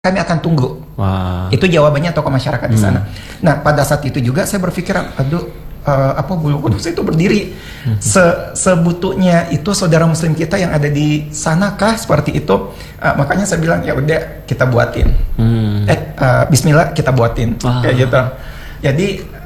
kami akan tunggu. Wah. Itu jawabannya tokoh masyarakat di sana. Nah, pada saat itu juga saya berpikir, aduh, apa Bulu Kudus itu berdiri sebutunya itu saudara muslim kita yang ada di sana kah seperti itu. Makanya saya bilang ya udah kita buatin. Bismillah kita buatin. Kayak gitu. Jadi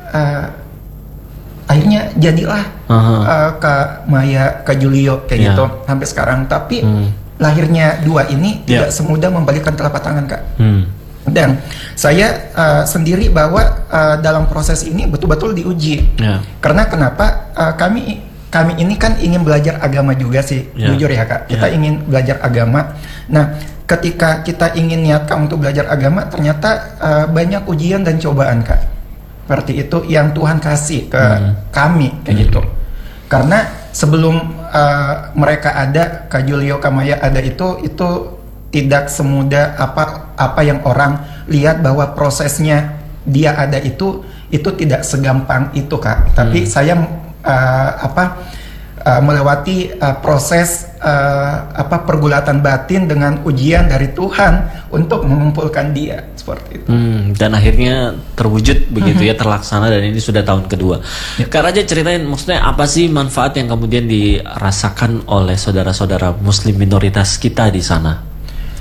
akhirnya jadilah Kak Maya, Kak Julio kayak gitu sampai sekarang. Tapi lahirnya dua ini tidak semudah membalikkan telapak tangan, Kak. Dan saya sendiri bahwa dalam proses ini betul-betul diuji. Karena kenapa kami ini kan ingin belajar agama juga sih, jujur ya Kak. Kita ingin belajar agama. Nah, ketika kita ingin niatkan untuk belajar agama, ternyata banyak ujian dan cobaan, Kak. Seperti itu yang Tuhan kasih ke kami kayak gitu. Karena sebelum mereka ada, Kak Julio, Kak Maya ada itu tidak semudah apa yang orang lihat bahwa prosesnya dia ada itu tidak segampang itu, Kak. Tapi saya melewati proses pergulatan batin dengan ujian dari Tuhan untuk mengumpulkan dia seperti itu. Dan akhirnya terwujud begitu ya, terlaksana, dan ini sudah tahun kedua. Kak Raja, ceritain maksudnya apa sih manfaat yang kemudian dirasakan oleh saudara-saudara muslim minoritas kita di sana?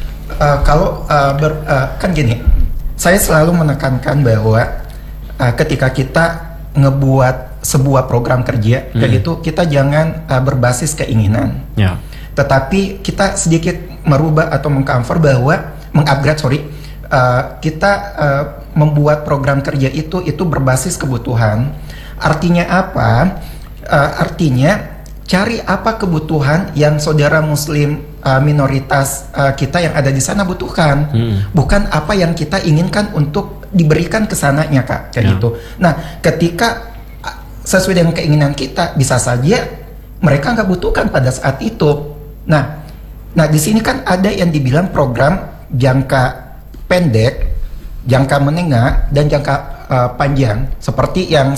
Kan gini, saya selalu menekankan bahwa ketika kita ngebuat sebuah program kerja kayak gitu, kita jangan berbasis keinginan, tetapi kita sedikit merubah atau mengupgrade kita membuat program kerja itu berbasis kebutuhan. Artinya apa? Artinya cari apa kebutuhan yang saudara muslim minoritas kita yang ada di sana butuhkan, bukan apa yang kita inginkan untuk diberikan ke sananya, Kak, kayak gitu. Nah, ketika sesuai dengan keinginan kita, bisa saja mereka nggak butuhkan pada saat itu. Nah di sini kan ada yang dibilang program jangka pendek, jangka menengah, dan jangka panjang. Seperti yang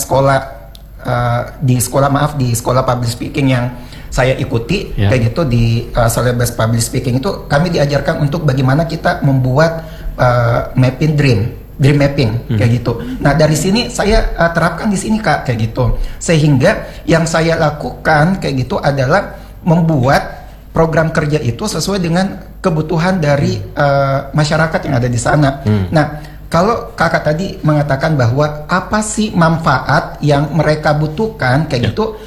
di sekolah public speaking yang saya ikuti kayak gitu, di Syllabus Public Speaking itu kami diajarkan untuk bagaimana kita membuat mapping dream mapping kayak gitu. Nah, dari sini saya terapkan di sini, Kak, kayak gitu. Sehingga yang saya lakukan kayak gitu adalah membuat program kerja itu sesuai dengan kebutuhan dari masyarakat yang ada di sana. Nah, kalau Kakak tadi mengatakan bahwa apa sih manfaat yang mereka butuhkan kayak gitu,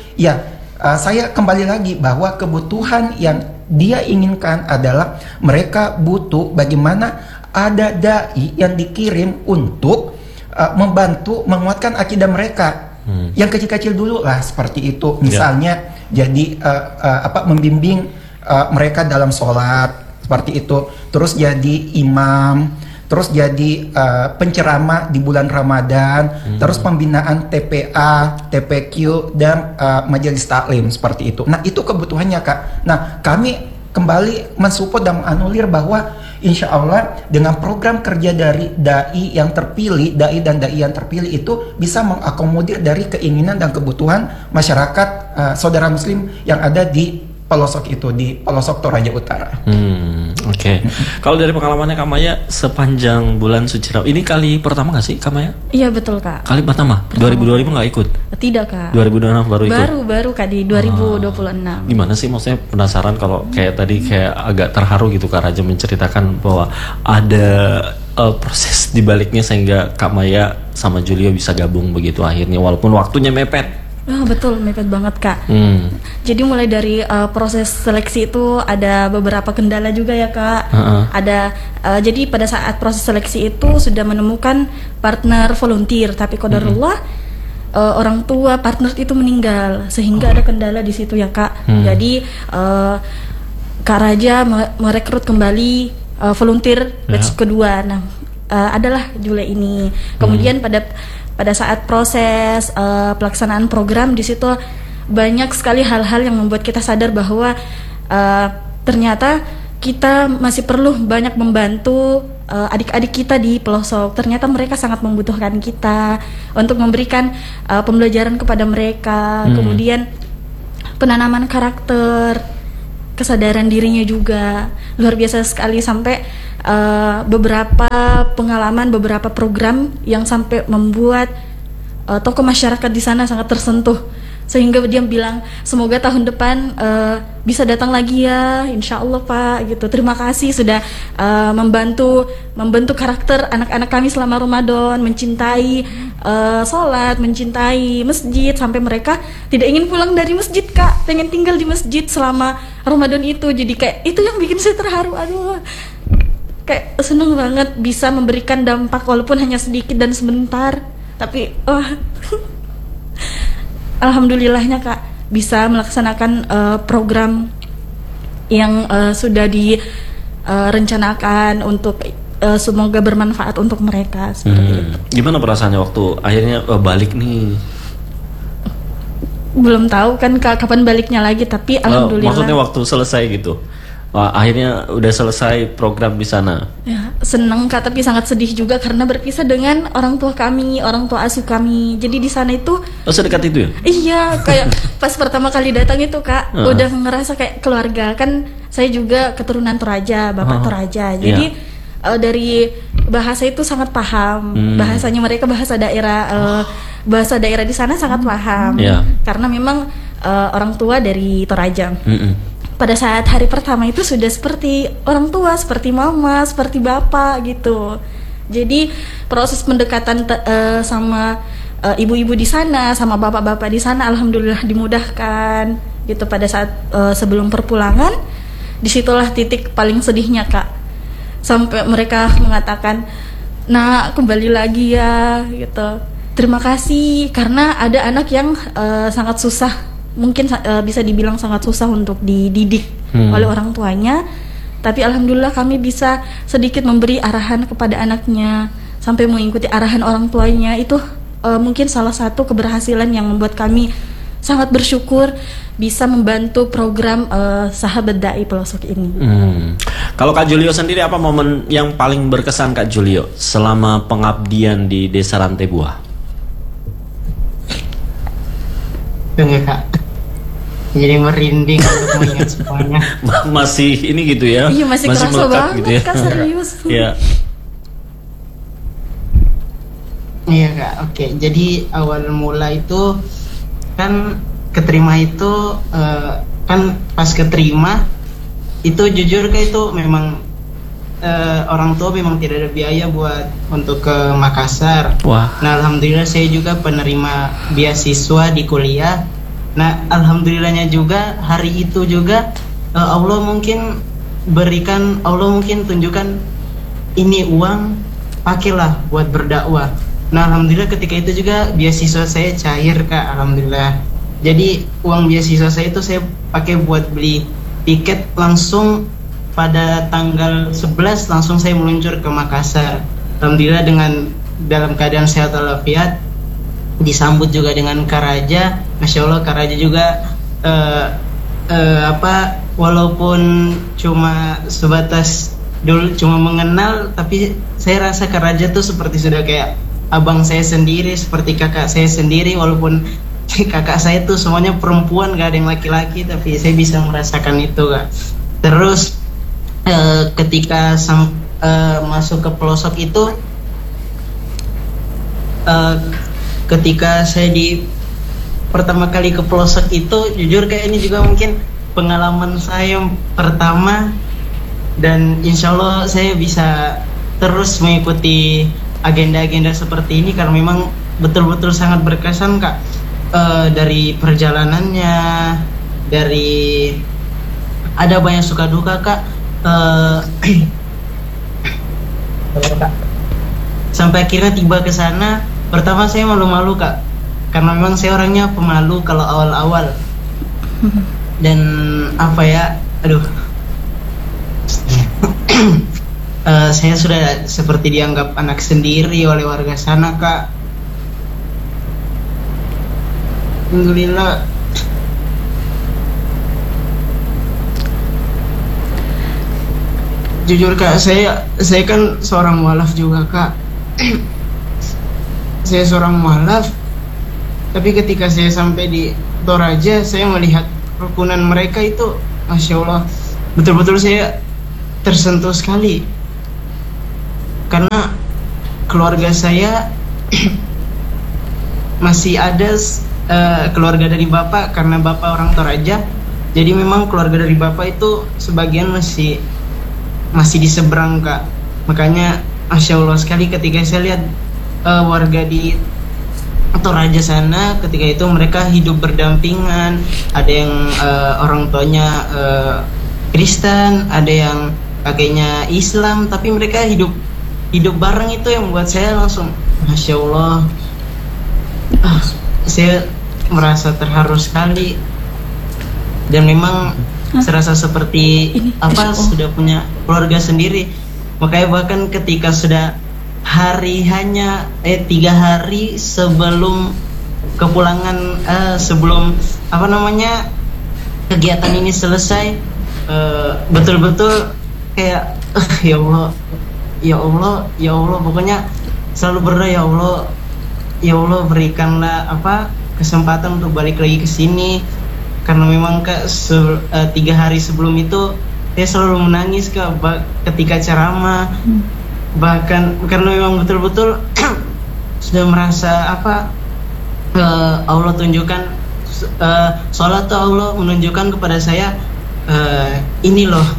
saya kembali lagi bahwa kebutuhan yang dia inginkan adalah mereka butuh bagaimana ada dai yang dikirim untuk membantu menguatkan akidah mereka yang kecil-kecil dulu lah, seperti itu. Misalnya jadi membimbing mereka dalam sholat seperti itu, terus jadi imam, terus jadi penceramah di bulan Ramadan, terus pembinaan TPA, TPQ, dan majelis taklim seperti itu. Nah, itu kebutuhannya, Kak. Nah, kami kembali mensupport dan menganulir bahwa insya Allah dengan program kerja dari dai yang terpilih, dai yang terpilih itu bisa mengakomodir dari keinginan dan kebutuhan masyarakat saudara muslim yang ada di pelosok itu, di pelosok Toraja Utara. Oke. Kalau dari pengalamannya Kak Maya sepanjang bulan suci Ramadan, ini kali pertama nggak sih Kak Maya? Iya, betul, Kak. Kali pertama. 2025 nggak ikut? Tidak, Kak. 2026 baru ikut? Baru Kak, di 2026. Gimana sih, maksudnya penasaran kalau kayak tadi kayak agak terharu gitu Kak Raja menceritakan bahwa ada proses di baliknya sehingga Kak Maya sama Julio bisa gabung begitu akhirnya, walaupun waktunya mepet. Betul, mepet banget, Kak. Jadi mulai dari proses seleksi itu ada beberapa kendala juga ya, Kak. Jadi pada saat proses seleksi itu sudah menemukan partner volunteer, tapi qadarullah orang tua partner itu meninggal, sehingga ada kendala di situ ya, Kak. Jadi Kak Raja merekrut kembali volunteer batch kedua. Nah, adalah Jule ini. Kemudian pada saat proses pelaksanaan program di situ banyak sekali hal-hal yang membuat kita sadar bahwa ternyata kita masih perlu banyak membantu adik-adik kita di pelosok. Ternyata mereka sangat membutuhkan kita untuk memberikan pembelajaran kepada mereka, kemudian penanaman karakter, kesadaran dirinya juga luar biasa sekali, sampai beberapa pengalaman, beberapa program yang sampai membuat tokoh masyarakat di sana sangat tersentuh, sehingga dia bilang semoga tahun depan bisa datang lagi ya, insya Allah Pak gitu. Terima kasih sudah membentuk karakter anak-anak kami selama Ramadan, mencintai sholat, mencintai masjid, sampai mereka tidak ingin pulang dari masjid Kak, pengen tinggal di masjid selama Ramadan itu. Jadi kayak itu yang bikin saya terharu, aduh kayak seneng banget bisa memberikan dampak walaupun hanya sedikit dan sebentar, tapi alhamdulillahnya Kak bisa melaksanakan program yang sudah direncanakan untuk semoga bermanfaat untuk mereka seperti itu. Gimana perasaannya waktu akhirnya balik nih? Belum tahu kan Kak kapan baliknya lagi, tapi alhamdulillah. Maksudnya waktu selesai gitu? Akhirnya udah selesai program di sana. Ya, senang Kak, tapi sangat sedih juga karena berpisah dengan orang tua kami, orang tua asuh kami. Jadi di sana itu sedekat itu ya? Iya, kayak pas pertama kali datang itu Kak, udah ngerasa kayak keluarga. Kan saya juga keturunan Toraja, bapak Toraja. Jadi dari bahasa itu sangat paham. Bahasanya mereka bahasa daerah di sana sangat paham. Karena memang orang tua dari Toraja. Pada saat hari pertama itu sudah seperti orang tua, seperti mama, seperti bapak gitu. Jadi proses pendekatan sama ibu-ibu di sana, sama bapak-bapak di sana, alhamdulillah dimudahkan gitu. Pada saat sebelum perpulangan, disitulah titik paling sedihnya Kak. Sampai mereka mengatakan, "Nak, kembali lagi ya," gitu. Terima kasih, karena ada anak yang sangat susah. Mungkin bisa dibilang sangat susah untuk dididik oleh orang tuanya, tapi alhamdulillah kami bisa sedikit memberi arahan kepada anaknya sampai mengikuti arahan orang tuanya. Itu mungkin salah satu keberhasilan yang membuat kami sangat bersyukur bisa membantu program Sahabat Dai Pelosok ini. Kalau Kak Julio sendiri, apa momen yang paling berkesan Kak Julio selama pengabdian di Desa Rantai Buah? Enggak Kak, jadi merinding untuk mengingat semuanya. Masih ini gitu ya? Iya, masih kerasa banget gitu ya? Kak, serius. Iya. Iya Kak, oke. Jadi awal mula itu kan keterima itu kan pas keterima itu jujur Kak, itu memang orang tua memang tidak ada biaya buat untuk ke Makassar. Wah. Nah alhamdulillah saya juga penerima beasiswa di kuliah. Nah alhamdulillahnya juga hari itu juga Allah mungkin tunjukkan ini uang, pakailah buat berdakwah. Nah alhamdulillah ketika itu juga beasiswa saya cair Kak, alhamdulillah. Jadi uang beasiswa saya itu saya pakai buat beli tiket langsung. Pada tanggal 11 langsung saya meluncur ke Makassar. Alhamdulillah dalam keadaan sehat walafiat, disambut juga dengan Karaja. Masya Allah, Karaja juga walaupun cuma sebatas dulu cuma mengenal, tapi saya rasa Karaja tuh seperti sudah kayak abang saya sendiri, seperti kakak saya sendiri. Walaupun kakak saya tuh semuanya perempuan, gak ada yang laki-laki, tapi saya bisa merasakan itu Kak. Terus ketika masuk ke pelosok itu, ketika saya pertama kali ke pelosok itu, jujur kayak ini juga mungkin pengalaman saya yang pertama, dan insya Allah saya bisa terus mengikuti agenda-agenda seperti ini karena memang betul-betul sangat berkesan Kak. Dari perjalanannya, dari ada banyak suka duka Kak. Sampai akhirnya tiba ke sana, pertama saya malu-malu Kak, karena memang saya orangnya pemalu kalau awal-awal. Dan saya sudah seperti dianggap anak sendiri oleh warga sana Kak. Alhamdulillah. Jujur Kak, saya kan seorang mualaf juga Kak. Saya seorang mualaf, tapi ketika saya sampai di Toraja, saya melihat rukunan mereka itu Masya Allah, betul-betul saya tersentuh sekali karena keluarga saya masih ada keluarga dari bapak, karena bapak orang Toraja. Jadi memang keluarga dari bapak itu sebagian masih di seberang Kak. Makanya Masya Allah sekali ketika saya lihat warga di Toraja sana, ketika itu mereka hidup berdampingan. Ada yang orang tuanya Kristen, ada yang kakeknya Islam, tapi mereka hidup bareng. Itu yang membuat saya langsung Masya Allah, saya merasa terharu sekali. Dan memang serasa seperti sudah punya keluarga sendiri. Makanya bahkan ketika sudah hanya 3 hari sebelum kepulangan, sebelum kegiatan ini selesai, betul-betul kayak ya Allah, pokoknya selalu berdoa, ya Allah berikanlah kesempatan untuk balik lagi ke sini. Karena memang Kak 3 hari sebelum itu saya selalu menangis Kak ketika ceramah. Bahkan karena memang betul-betul sudah merasa Allah tunjukkan, sholat tuh Allah menunjukkan kepada saya, ini loh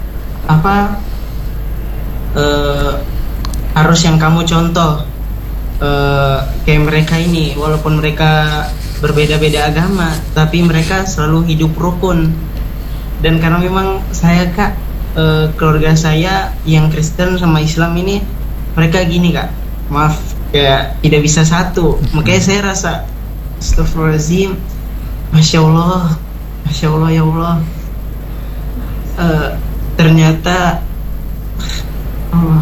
harus yang kamu contoh. Kayak mereka ini, walaupun mereka berbeda-beda agama, tapi mereka selalu hidup rukun. Dan karena memang saya Kak, keluarga saya yang Kristen sama Islam ini, mereka gini Kak, maaf ya, tidak bisa satu. Makanya saya rasa astagfirullahaladzim, Masya Allah ya Allah, ternyata Allah.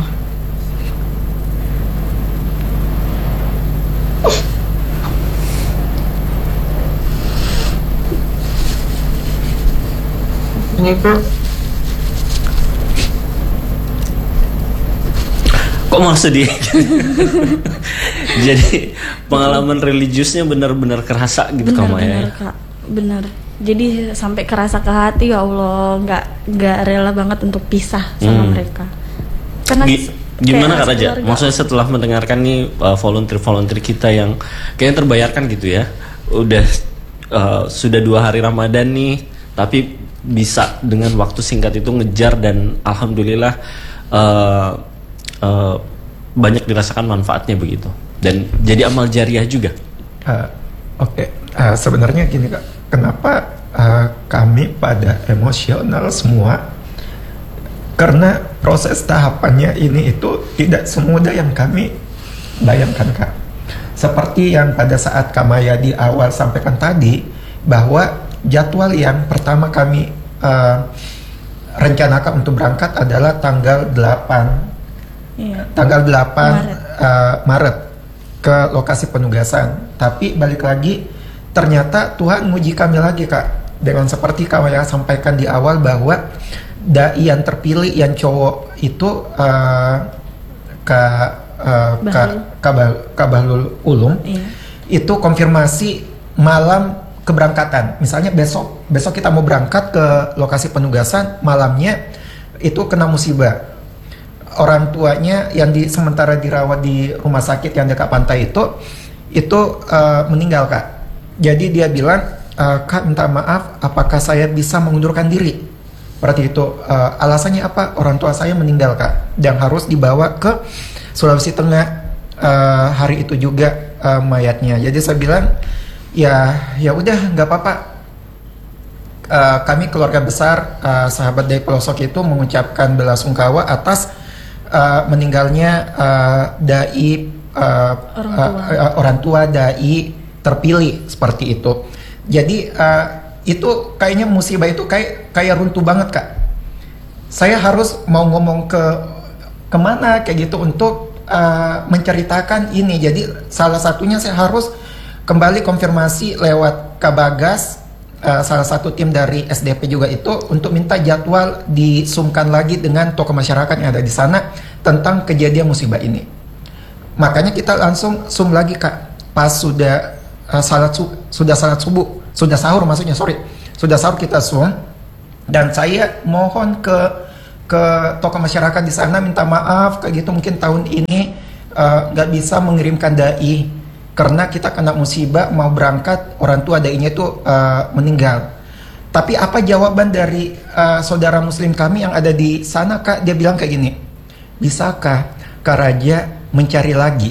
Kok mau sedih? Jadi pengalaman religiusnya benar-benar kerasa gitu kamu ya? Kak, benar. Jadi sampai kerasa ke hati, ya Allah, nggak rela banget untuk pisah sama mereka. Karena gimana Kak Raja? Maksudnya setelah mendengarkan nih volunteer kita yang kayaknya terbayarkan gitu ya, udah sudah 2 hari Ramadan nih, tapi bisa dengan waktu singkat itu ngejar, dan alhamdulillah banyak dirasakan manfaatnya begitu, dan jadi amal jariah juga. Oke. Sebenarnya gini Kak, kenapa kami pada emosional semua? Karena proses tahapannya ini itu tidak semudah yang kami bayangkan Kak. Seperti yang pada saat Kamaya di awal sampaikan tadi, bahwa jadwal yang pertama kami rencanakan untuk berangkat adalah tanggal 8 Maret ke lokasi penugasan. Tapi balik lagi, ternyata Tuhan nguji kami lagi Kak, dengan seperti Kamaya sampaikan di awal, bahwa dai yang terpilih yang cowok itu Kabalul Ulum, itu konfirmasi malam keberangkatan. Misalnya besok kita mau berangkat ke lokasi penugasan, malamnya itu kena musibah. Orang tuanya yang sementara dirawat di rumah sakit yang dekat pantai itu meninggal Kak. Jadi dia bilang, Kak minta maaf, apakah saya bisa mengundurkan diri? Berarti itu alasannya apa? Orang tua saya meninggal Kak, dan harus dibawa ke Sulawesi Tengah hari itu juga mayatnya. Jadi saya bilang, ya udah nggak apa-apa. Kami keluarga besar sahabat dari pelosok itu mengucapkan belasungkawa atas meninggalnya dai orang tua dai terpilih seperti itu. Jadi itu kayaknya musibah itu kayak runtuh banget Kak. Saya harus mau ngomong kemana kayak gitu untuk menceritakan ini. Jadi salah satunya saya harus kembali konfirmasi lewat Kabagas, salah satu tim dari SDP juga itu, untuk minta jadwal disumkan lagi dengan tokoh masyarakat yang ada di sana tentang kejadian musibah ini. Makanya kita langsung sum lagi Kak, pas sudah salat subuh, sudah sahur maksudnya, sudah sahur kita sum. Dan saya mohon ke tokoh masyarakat di sana minta maaf kayak gitu, mungkin tahun ini nggak bisa mengirimkan dai karena kita kena musibah, mau berangkat orang tua dai-nya itu meninggal. Tapi apa jawaban dari saudara muslim kami yang ada di sana, Kak? Dia bilang kayak gini, bisakah Kak Raja mencari lagi?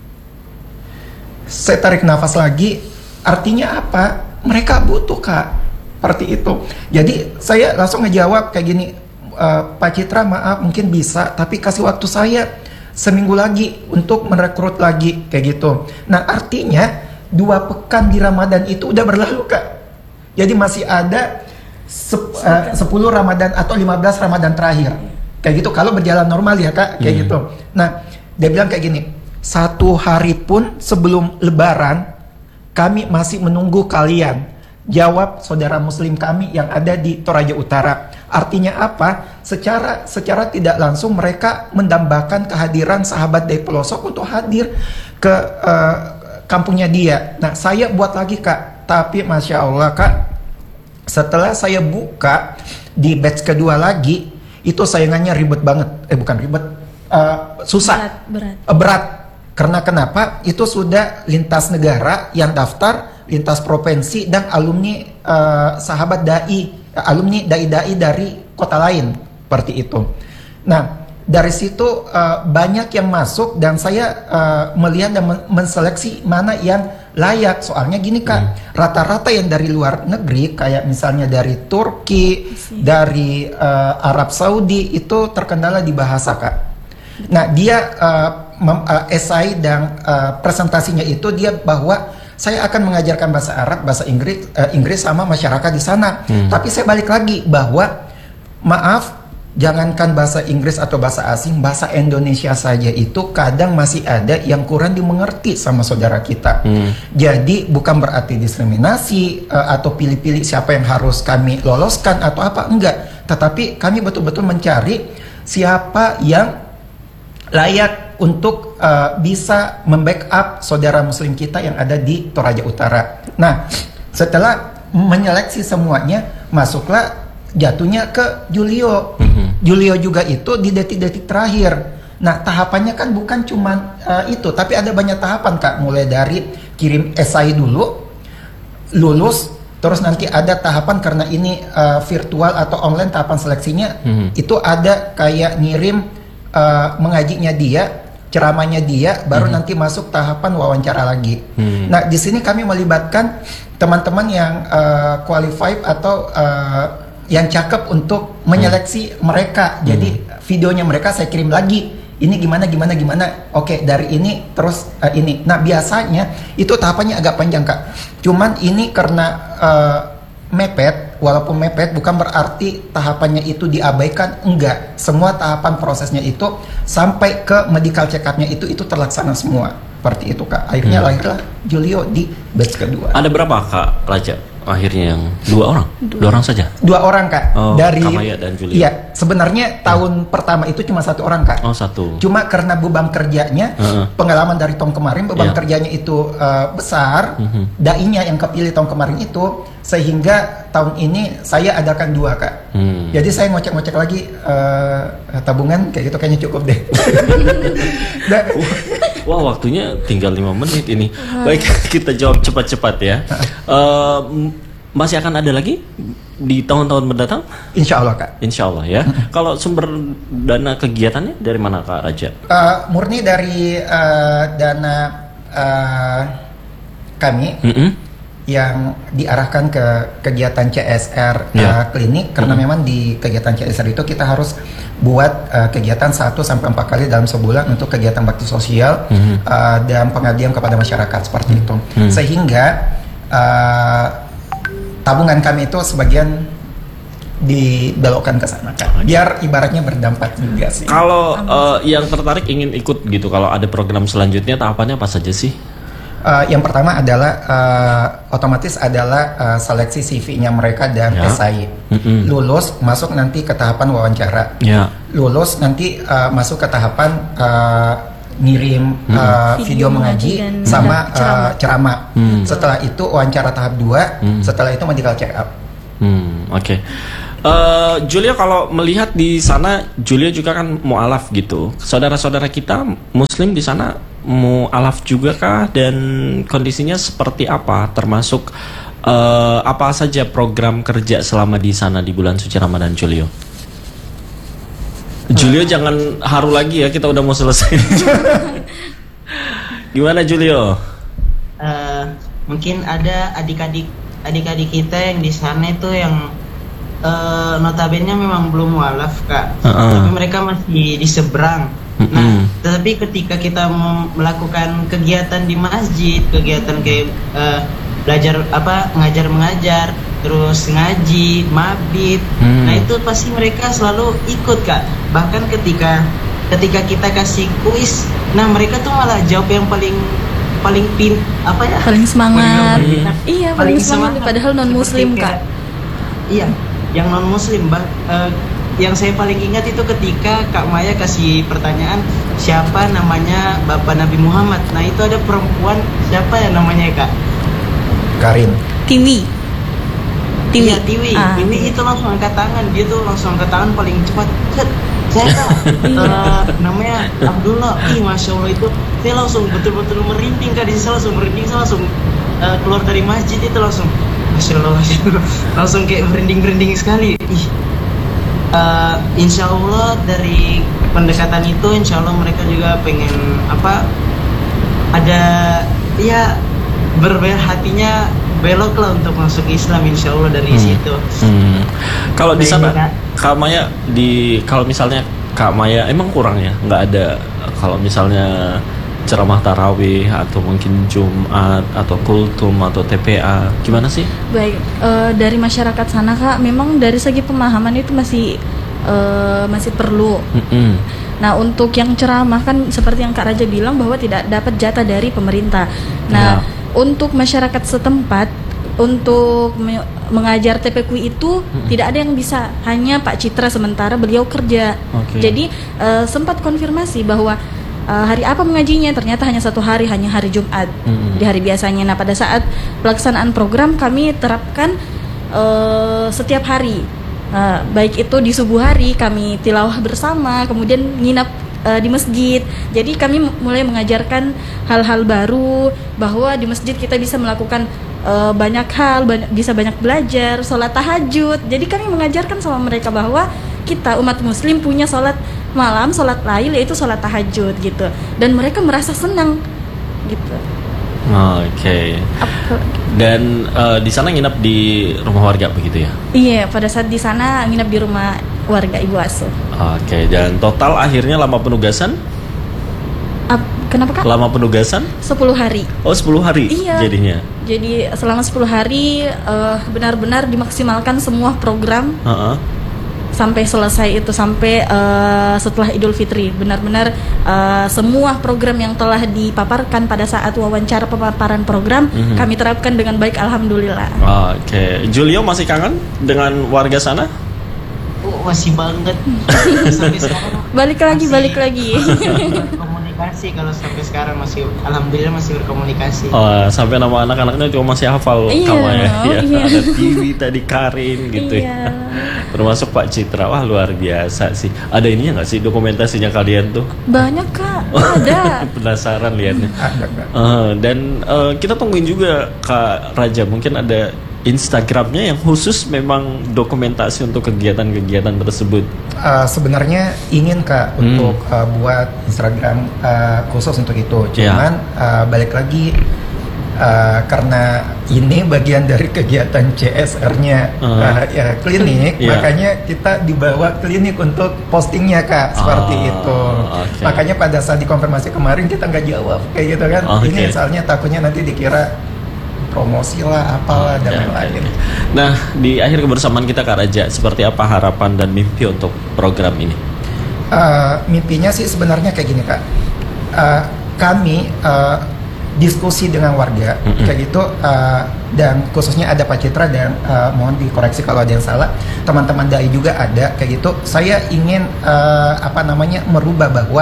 Saya tarik nafas lagi, artinya apa? Mereka butuh, Kak, seperti itu. Jadi saya langsung ngejawab kayak gini, Pak Citra maaf mungkin bisa, tapi kasih waktu saya seminggu lagi untuk merekrut lagi kayak gitu. Nah artinya 2 pekan di Ramadan itu udah berlalu, Kak. Jadi masih ada 10 Ramadan atau 15 Ramadan terakhir kayak gitu kalau berjalan normal ya, Kak, kayak gitu. Nah dia bilang kayak gini, 1 hari pun sebelum Lebaran kami masih menunggu kalian. Jawab saudara muslim kami yang ada di Toraja Utara. Artinya apa? Secara tidak langsung mereka mendambakan kehadiran sahabat dari pelosok untuk hadir ke kampungnya dia. Nah saya buat lagi, Kak, tapi Masya Allah, Kak, setelah saya buka di batch kedua lagi, itu saingannya ribet banget. Bukan ribet, susah, berat. Karena kenapa? Itu sudah lintas negara yang daftar, lintas provinsi, dan alumni sahabat dai, alumni dai-dai dari kota lain, seperti itu. Nah dari situ banyak yang masuk dan saya melihat dan menseleksi mana yang layak. Soalnya gini, Kak, rata-rata yang dari luar negeri kayak misalnya dari Turki, dari Arab Saudi itu terkendala di bahasa, Kak. Nah dia esai dan presentasinya itu dia bahwa saya akan mengajarkan bahasa Arab, bahasa Inggris sama masyarakat di sana. Tapi saya balik lagi bahwa maaf, jangankan bahasa Inggris atau bahasa asing, bahasa Indonesia saja itu kadang masih ada yang kurang dimengerti sama saudara kita. Jadi bukan berarti diskriminasi atau pilih-pilih siapa yang harus kami loloskan atau apa, enggak. Tetapi kami betul-betul mencari siapa yang layak untuk bisa membackup saudara muslim kita yang ada di Toraja Utara. Nah, setelah menyeleksi semuanya, masuklah jatuhnya ke Julio. Julio juga itu di detik-detik terakhir. Nah, tahapannya kan bukan cuma itu, tapi ada banyak tahapan, Kak. Mulai dari kirim esai dulu, lulus, terus nanti ada tahapan karena ini virtual atau online tahapan seleksinya, itu ada kayak ngirim mengajinya dia, ceramahnya dia, baru nanti masuk tahapan wawancara lagi. Nah, di sini kami melibatkan teman-teman yang qualified atau yang cakep untuk menyeleksi mereka. Jadi videonya mereka saya kirim lagi. Ini gimana. Oke, dari ini terus ini. Nah, biasanya itu tahapannya agak panjang, Kak. Cuman ini karena mepet, walaupun mepet bukan berarti tahapannya itu diabaikan, enggak. Semua tahapan prosesnya itu sampai ke medical check up-nya itu terlaksana semua. Seperti itu, Kak. Akhirnya lahirlah Julio di batch kedua. Ada berapa, Kak Raja? Akhirnya yang 2 orang? 2 orang saja? 2 orang, Kak. Dari Kamaya dan Julio. Iya, sebenarnya tahun pertama itu cuma 1 orang, Kak. 1. Cuma karena beban kerjanya, pengalaman dari tahun kemarin, beban kerjanya itu besar, dai-nya yang kepilih tahun kemarin itu, sehingga tahun ini saya adakan 2, Kak. Jadi saya ngocek-ngocek lagi tabungan, kayak gitu kayaknya cukup deh. Wah, waktunya tinggal 5 menit ini. Baik, kita jawab cepat-cepat ya. Masih akan ada lagi di tahun-tahun mendatang? Insya Allah, Kak. Insya Allah ya. Kalau sumber dana kegiatannya dari mana, Kak Raja? Murni dari dana kami yang diarahkan ke kegiatan CSR klinik, karena memang di kegiatan CSR itu kita harus buat kegiatan 1-4 kali dalam sebulan untuk kegiatan bakti sosial dan pengabdian kepada masyarakat seperti itu. Sehingga tabungan kami itu sebagian dibelokkan ke sana, Kak. Biar ibaratnya berdampak juga sih. Kalau yang tertarik ingin ikut gitu, kalau ada program selanjutnya tahapannya apa saja sih? Yang pertama adalah otomatis adalah seleksi CV-nya mereka dan esai. Lulus masuk nanti ke tahapan wawancara. Lulus nanti masuk ke tahapan ngirim video mengaji sama ceramah. Setelah itu wawancara tahap 2, setelah itu medical check up. Oke. Julio, kalau melihat di sana, Julio juga kan mu'alaf gitu. Saudara-saudara kita Muslim di sana mu'alaf juga kah? Dan kondisinya seperti apa? Termasuk apa saja program kerja selama di sana di bulan suci Ramadan, Julio? Julio jangan haru lagi ya, kita udah mau selesai. Gimana Julio? Mungkin ada adik-adik kita yang di sana itu yang notabene memang belum mualaf Kak, tapi mereka masih di seberang. Nah, tetapi ketika kita melakukan kegiatan di masjid, kegiatan kayak belajar ngajar mengajar, terus ngaji, mabit, nah itu pasti mereka selalu ikut Kak. Bahkan ketika kita kasih kuis, nah mereka tuh malah jawab yang paling paling semangat. Iya, paling semangat padahal non muslim Kak. Iya, yang non muslim yang saya paling ingat itu ketika Kak Maya kasih pertanyaan siapa namanya Bapak Nabi Muhammad. Nah itu ada perempuan, siapa ya namanya Kak? Karin. Tiwi. Iya, Tiwi. Tiwi itu langsung angkat tangan, dia tuh langsung angkat tangan paling cepat. Saya namanya Abdullah. Masya Allah, itu saya langsung betul-betul merinding Kak. Saya langsung merinding, saya langsung keluar dari masjid itu langsung Masya Allah, langsung kayak merinding sekali. Insya Allah dari pendekatan itu, insya Allah mereka juga pengen ada ya berbelok hatinya, belok lah untuk masuk Islam insya Allah dari situ. Kalau di sana Kak Maya, kalau misalnya Kak Maya emang kurang ya, nggak ada kalau misalnya ceramah tarawih atau mungkin Jumat atau kultum atau TPA, gimana sih? Baik, dari masyarakat sana Kak, memang dari segi pemahaman itu masih perlu. Nah, untuk yang ceramah kan seperti yang Kak Raja bilang bahwa tidak dapat jatah dari pemerintah. Nah, untuk masyarakat setempat untuk mengajar TPQ itu tidak ada yang bisa, hanya Pak Citra sementara beliau kerja. Jadi sempat konfirmasi bahwa hari apa mengajinya, ternyata hanya satu hari, hanya hari Jumat di hari biasanya. Nah, pada saat pelaksanaan program kami terapkan setiap hari, baik itu di subuh hari kami tilawah bersama, kemudian nginap di masjid. Jadi kami mulai mengajarkan hal-hal baru, bahwa di masjid kita bisa melakukan banyak hal, bisa banyak belajar, sholat tahajud. Jadi kami mengajarkan sama mereka bahwa kita umat muslim punya sholat malam, sholat lail, yaitu sholat tahajud gitu. Dan mereka merasa senang gitu. Dan di sana nginap di rumah warga begitu ya? Iya, pada saat di sana nginap di rumah warga ibu asuh. Dan total akhirnya lama penugasan? Kenapa Kak? Lama penugasan? 10 hari. 10 hari iya. Jadinya? Jadi selama 10 hari benar-benar dimaksimalkan semua program sampai selesai itu, sampai setelah Idul Fitri. Benar-benar semua program yang telah dipaparkan pada saat wawancara pemaparan program kami terapkan dengan baik, alhamdulillah. Julio masih kangen dengan warga sana? Masih banget. Sampai sekarang balik lagi. Berkomunikasi kalau sampai sekarang masih, alhamdulillah masih berkomunikasi. Sampai nama anak-anaknya juga masih hafal kamu ya. Ada Tiwi tadi, Karin gitu ya. Termasuk Pak Citra. Wah, luar biasa sih. Ada ininya nggak sih dokumentasinya kalian tuh? Banyak Kak, ada. Penasaran liatnya. Dan kita tungguin juga Kak Raja, mungkin ada Instagramnya yang khusus memang dokumentasi untuk kegiatan-kegiatan tersebut. Sebenarnya ingin Kak untuk buat Instagram khusus untuk itu. Cuman balik lagi karena ini bagian dari kegiatan CSR-nya klinik, makanya kita dibawa klinik untuk postingnya Kak, seperti itu. Makanya pada saat dikonfirmasi kemarin kita nggak jawab kayak gitu kan. Ini soalnya takutnya nanti dikira promosi lah, apalah dan lain-lain. Nah, di akhir kebersamaan kita Kak Raja, seperti apa harapan dan mimpi untuk program ini? Mimpinya sih sebenarnya kayak gini Kak. Kami diskusi dengan warga kayak gitu, dan khususnya ada Pak Citra, dan mohon dikoreksi kalau ada yang salah, teman-teman dai juga ada kayak gitu. Saya ingin merubah bahwa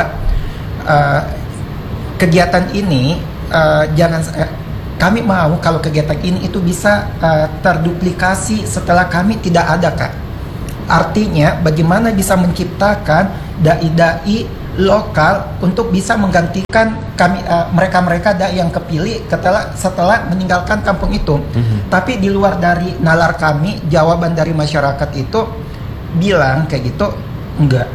kegiatan ini kami mau kalau kegiatan ini itu bisa terduplikasi setelah kami tidak ada Kak. Artinya bagaimana bisa menciptakan dai-dai lokal untuk bisa menggantikan kami mereka-mereka dai yang kepilih setelah meninggalkan kampung itu. Tapi di luar dari nalar kami, jawaban dari masyarakat itu bilang kayak gitu, enggak.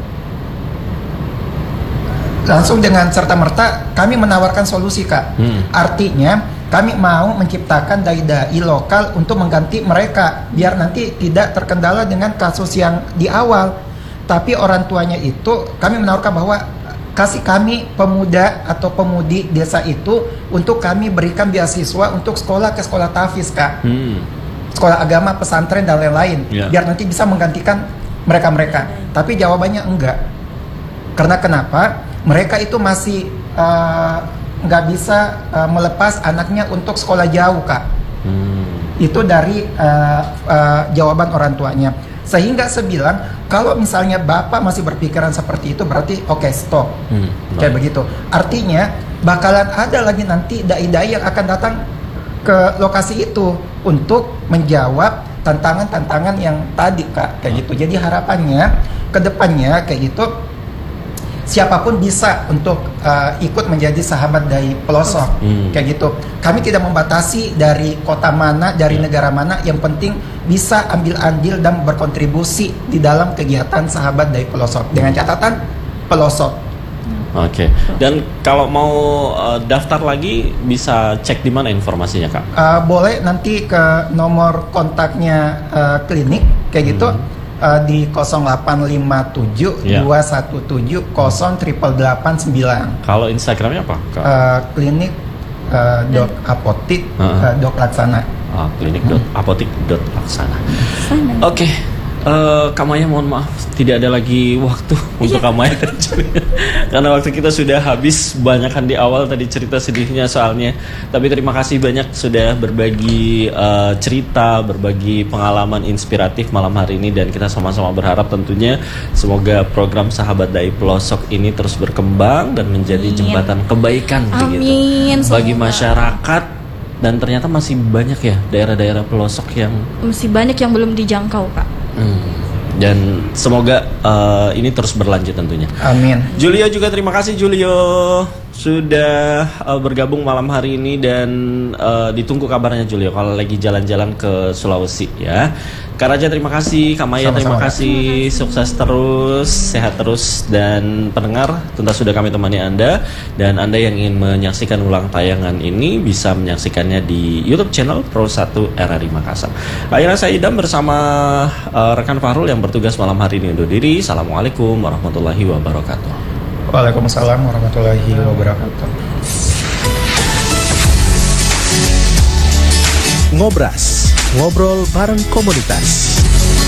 Langsung dengan serta-merta kami menawarkan solusi, Kak. Artinya kami mau menciptakan dai-dai lokal untuk mengganti mereka biar nanti tidak terkendala dengan kasus yang di awal. Tapi orang tuanya itu kami menawarkan bahwa kasih kami pemuda atau pemudi desa itu untuk kami berikan beasiswa untuk sekolah ke sekolah tahfiz, Kak. Sekolah agama, pesantren dan lain-lain, biar nanti bisa menggantikan mereka-mereka. Tapi jawabannya enggak. Karena kenapa? Mereka itu masih nggak bisa melepas anaknya untuk sekolah jauh, Kak. Itu dari jawaban orang tuanya. Sehingga saya bilang, kalau misalnya bapak masih berpikiran seperti itu, berarti oke, stop. Kayak begitu. Artinya bakalan ada lagi nanti dai-dai yang akan datang ke lokasi itu untuk menjawab tantangan-tantangan yang tadi, Kak. Kayak gitu. Jadi harapannya ke depannya kayak gitu, siapapun bisa untuk ikut menjadi sahabat dai pelosok, kayak gitu. Kami tidak membatasi dari kota mana, dari negara mana, yang penting bisa ambil andil dan berkontribusi di dalam kegiatan sahabat dai pelosok dengan catatan pelosok. Oke. Dan kalau mau daftar lagi bisa cek di mana informasinya, Kak? Boleh nanti ke nomor kontaknya klinik kayak gitu. Di 0857 217 0889. Kalau Instagramnya apa? Klinik .apotik .laksana. Klinik.apotik.laksana. Oke. Kak Maya, mohon maaf tidak ada lagi waktu untuk Kak Maya karena waktu kita sudah habis. Banyakan di awal tadi cerita sedihnya soalnya. Tapi terima kasih banyak sudah berbagi cerita, berbagi pengalaman inspiratif malam hari ini. Dan kita sama-sama berharap tentunya semoga program Sahabat Dai Pelosok ini terus berkembang dan menjadi jembatan kebaikan begitu bagi masyarakat. Dan ternyata masih banyak ya daerah-daerah pelosok yang masih banyak yang belum dijangkau, Kak. Dan semoga ini terus berlanjut tentunya. Amin. Julio juga terima kasih, Julio sudah bergabung malam hari ini. Dan ditunggu kabarnya Julio kalau lagi jalan-jalan ke Sulawesi ya. Kak Raja terima kasih, Kak Maya terima kasih. Sukses terus, sehat terus. Dan pendengar tentu sudah kami temani Anda. Dan Anda yang ingin menyaksikan ulang tayangan ini bisa menyaksikannya di YouTube channel Pro 1 RRI Makassar. Akhirnya saya Idam bersama rekan Fahrul yang bertugas malam hari ini undur diri. Assalamualaikum warahmatullahi wabarakatuh. Waalaikumsalam warahmatullahi wabarakatuh. Ngobras, ngobrol bareng komunitas.